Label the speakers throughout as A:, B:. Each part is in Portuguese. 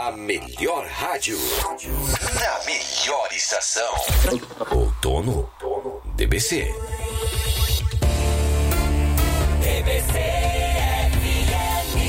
A: Na melhor rádio. Na melhor estação. Outono DBC.
B: DBC-FM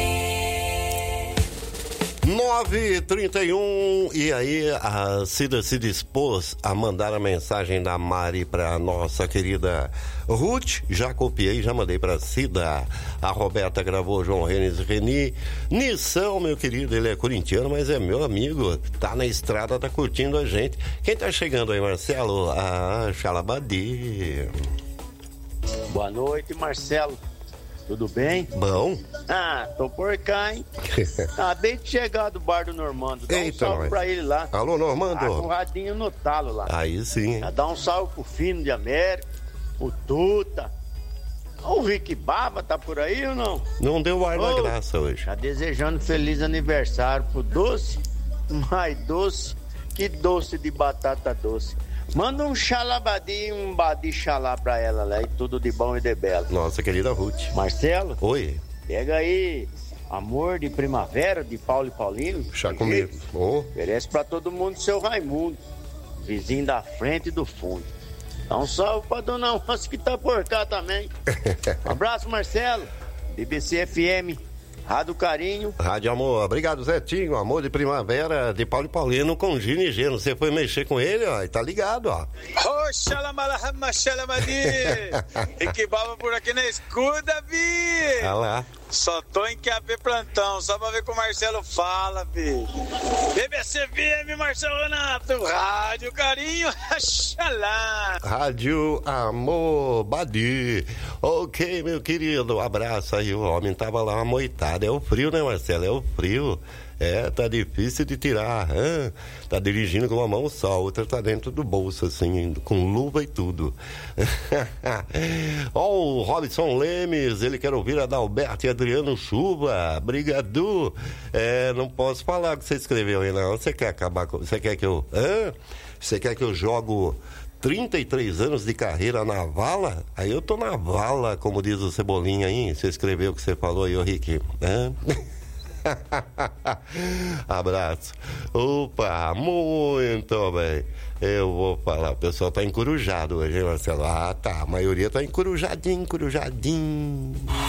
B: 9h31. E aí a Cida se dispôs a mandar a mensagem da Mari para nossa querida Ruth. Já copiei, já mandei para Cida. A Roberta gravou João Renes Reni. Nissão, meu querido, ele é corintiano, mas é meu amigo. Tá na estrada, tá curtindo a gente. Quem tá chegando aí, Marcelo? Ah, Xalabadi.
C: Boa noite, Marcelo. Tudo bem?
B: Bom.
C: Ah, tô por cá, hein? Acabei de chegar do bar do Normando. Dá um salve pra ele lá.
B: Alô, Normando.
C: Tá com o radinho no talo lá.
B: Aí sim.
C: Dá um salve pro Fino de América, o Tuta. O Rick Baba tá por aí ou não?
B: Não deu ar na graça hoje.
C: Tá desejando feliz aniversário pro Doce, mais doce que doce de batata doce. Manda um xalabadi, um badi xalá pra ela lá, e tudo de bom e de belo.
B: Nossa querida Ruth.
C: Marcelo?
B: Oi.
C: Pega aí Amor de Primavera, de Paulo e Paulino.
B: Chá comigo.
C: Oferece pra todo mundo seu Raimundo, vizinho da frente e do fundo. Dá um salve pra dona Onça que tá por cá também. Um abraço, Marcelo. BBC FM, Rádio Carinho.
B: Rádio Amor. Obrigado, Zetinho. Amor de Primavera, de Paulo e Paulino com Gino e Geno. Você foi mexer com ele, ó, e tá ligado, ó.
D: Xalamalahama, xalamadi. E que baba por aqui na escuta, vi.
B: Olha lá.
D: Só tô em QAP plantão, só pra ver com o Marcelo fala, vi. BBC FM, Marcelo Renato. Rádio Carinho, xalá.
B: Rádio Amor Badi. Ok, meu querido. Abraço aí. O homem tava lá amoitado. É o frio, né, Marcelo? É o frio. É, tá difícil de tirar. Hein? Tá dirigindo com uma mão só, a outra tá dentro do bolso, assim, com luva e tudo. Ó, o Robson Lemes, ele quer ouvir Adalberto e Adriano Chuva. Brigadu. É, não posso falar o que você escreveu aí, não. Você quer acabar com... Você quer que eu... Você quer que eu jogo 33 anos de carreira na vala? Aí eu tô na vala, como diz o Cebolinha aí. Você escreveu o que você falou aí, ô Rick. Abraço. Opa, muito bem. Eu vou falar, o pessoal tá encurujado hoje, hein, Marcelo? Ah, tá, a maioria tá encurujadinho.